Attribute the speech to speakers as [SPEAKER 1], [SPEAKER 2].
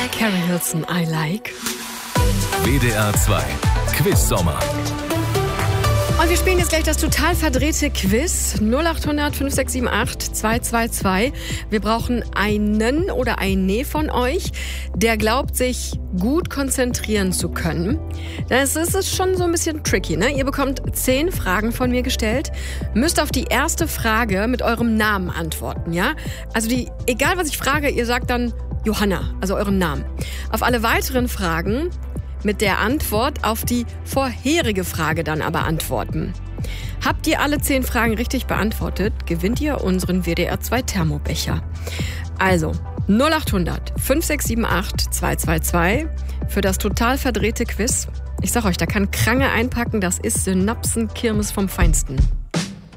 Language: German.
[SPEAKER 1] Carrie Hilson, I Like.
[SPEAKER 2] WDR 2 Quiz-Sommer.
[SPEAKER 1] Und wir spielen jetzt gleich das total verdrehte Quiz. 0800 5678 222. Wir brauchen einen oder eine von euch, der glaubt, sich gut konzentrieren zu können. Das ist schon so ein bisschen tricky, ne? Ihr bekommt 10 Fragen von mir gestellt, müsst auf die erste Frage mit eurem Namen antworten, ja? Also egal was ich frage, ihr sagt dann Johanna, also euren Namen. Auf alle weiteren Fragen mit der Antwort auf die vorherige Frage dann aber antworten. Habt ihr alle 10 Fragen richtig beantwortet, gewinnt ihr unseren WDR 2 Thermobecher. Also 0800 5678 222 für das total verdrehte Quiz. Ich sag euch, da kann Krange einpacken, das ist Synapsenkirmes vom Feinsten.